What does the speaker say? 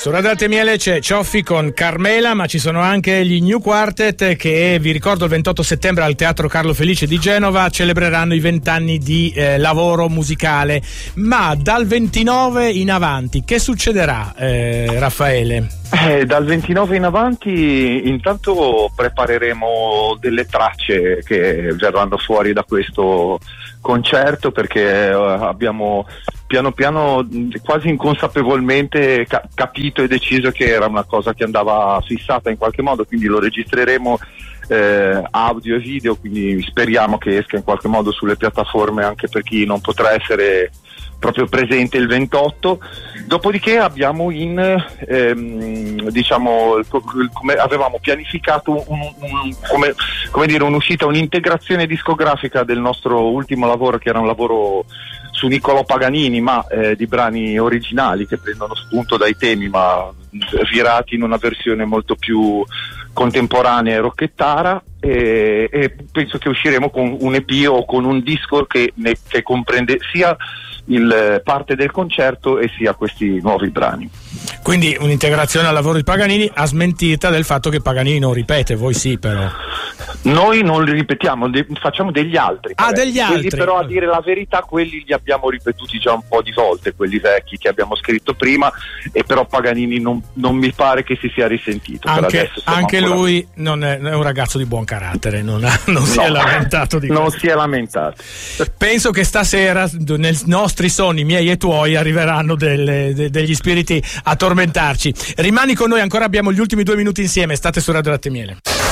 Su Radio Latte e Miele c'è Cioffi con Carmela, ma ci sono anche gli New Quartet che, vi ricordo, il 28 settembre al Teatro Carlo Felice di Genova celebreranno i 20 anni di lavoro musicale. Ma dal 29 in avanti che succederà, Raffaele? Dal 29 in avanti intanto prepareremo delle tracce che verranno fuori da questo concerto, perché abbiamo piano piano, quasi inconsapevolmente, capito e deciso che era una cosa che andava fissata in qualche modo, quindi lo registreremo audio e video, quindi speriamo che esca in qualche modo sulle piattaforme anche per chi non potrà essere proprio presente il 28. Dopodiché abbiamo come avevamo pianificato un'uscita, un'integrazione discografica del nostro ultimo lavoro, che era un lavoro su Niccolò Paganini, ma di brani originali che prendono spunto dai temi, ma virati in una versione molto più contemporanea e rocchettara, e penso che usciremo con un EP o con un disco che comprende sia parte del concerto e sia questi nuovi brani. Quindi un'integrazione al lavoro di Paganini, a smentita del fatto che Paganini non ripete, voi sì però. Noi non li ripetiamo, facciamo degli altri. Degli altri. Quelli però, a dire la verità, quelli li abbiamo ripetuti già un po' di volte, quelli vecchi che abbiamo scritto prima, e però Paganini non mi pare che si sia risentito. Anche lui non è un ragazzo di buon carattere, non si è lamentato di questo. Non si è lamentato. Penso che stasera nei nostri sogni, miei e tuoi, arriveranno degli spiriti a tormentarci. Rimani con noi, ancora abbiamo gli ultimi 2 minuti insieme. State su Radio Latte e Miele.